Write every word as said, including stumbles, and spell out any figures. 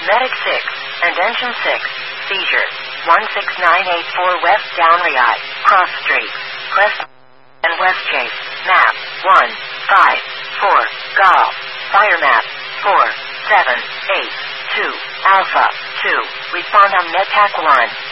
Medic six, and Engine six, seizure. one six nine eight four West Down Riyadh, Cross Street, Crest and West Chase, map, one, five, four, Golf, fire map, four, seven, eight, two, Alpha, two, respond on Medpac one.